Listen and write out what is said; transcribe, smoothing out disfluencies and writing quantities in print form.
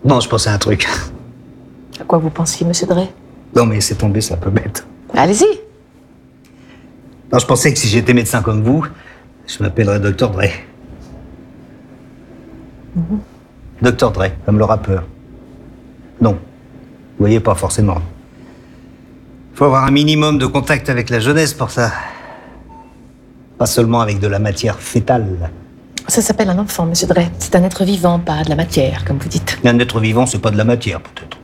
Non, je pensais à un truc. À quoi vous pensiez, monsieur Drey? Non, mais c'est tombé, c'est un peu bête. Allez-y. Non, je pensais que si j'étais médecin comme vous, je m'appellerais Dr. Dre. Dr. Dre, comme le rappeur. Non. Vous voyez, pas forcément. Faut avoir un minimum de contact avec la jeunesse pour ça. Pas seulement avec de la matière fétale. Ça s'appelle un enfant, monsieur Drey. C'est un être vivant, pas de la matière, comme vous dites. Un être vivant, c'est pas de la matière, peut-être.